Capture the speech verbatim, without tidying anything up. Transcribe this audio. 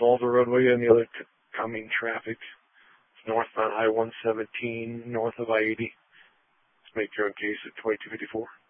follows the roadway and the other c- coming traffic. It's northbound I one seventeen, north of I eighty. Let's make your own case at twenty-two fifty-four.